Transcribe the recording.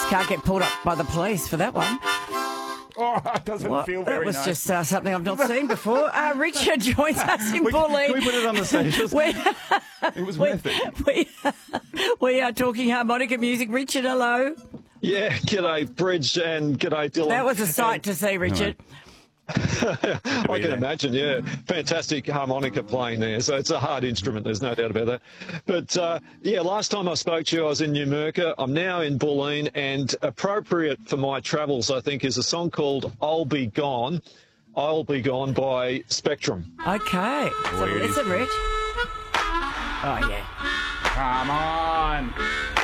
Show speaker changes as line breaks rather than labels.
Can't get pulled up by the police for that one.
Oh, it doesn't feel very
nice. That was just something I've not seen before. Richard joins us in Bulleen.
Can we put it on the stage? It was worth it.
We are talking harmonica music. Richard, hello.
Yeah, g'day, Bridge, and g'day, Dylan.
That was a sight to see, Richard.
I can imagine, yeah. Fantastic harmonica playing there. So it's a hard instrument, there's no doubt about that. But, yeah, last time I spoke to you, I was in Numurkah. I'm now in Bulleen, and appropriate for my travels, I think, is a song called I'll Be Gone. I'll Be Gone by Spectrum.
Okay. So listen, Rich. Oh, yeah.
Come on.